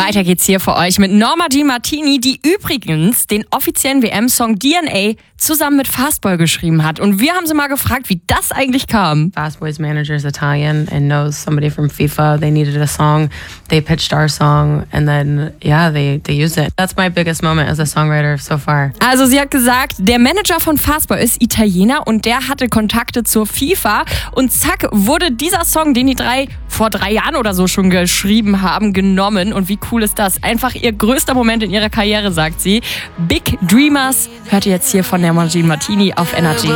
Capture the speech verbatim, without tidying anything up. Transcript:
Weiter geht's hier für euch mit Norma Jean Martini, die übrigens den offiziellen W M-Song D N A zusammen mit Fastboy geschrieben hat. Und wir haben sie mal gefragt, wie das eigentlich kam. Fastboy's manager is Italian and knows somebody from FIFA. They needed a song. They pitched our song and then, yeah, they, they used it. That's my biggest moment as a songwriter so far. Also sie hat gesagt, der Manager von Fastboy ist Italiener und der hatte Kontakte zur FIFA. Und zack, wurde dieser Song, den die drei vor drei Jahren oder so schon geschrieben haben, genommen. Und wie cool ist das? Einfach ihr größter Moment in ihrer Karriere, sagt sie. Big Dreamers hört ihr jetzt hier von der Norma Jean Martini auf Energy.